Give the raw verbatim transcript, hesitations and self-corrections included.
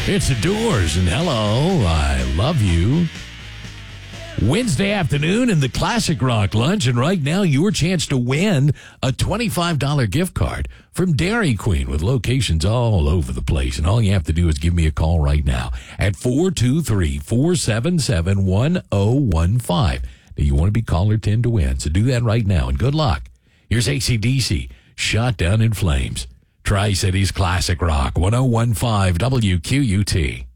It's The Doors, and hello, I love you. Wednesday afternoon in the Classic Rock Lunch, and right now your chance to win a twenty-five dollars gift card from Dairy Queen with locations all over the place. And all you have to do is give me a call right now at four two three, four seven seven, one zero one five. Now, you want to be caller ten to win, so do that right now, and good luck. Here's A C D C, Shot Down in Flames. Tri-Cities Classic Rock, one oh one point five W Q U T.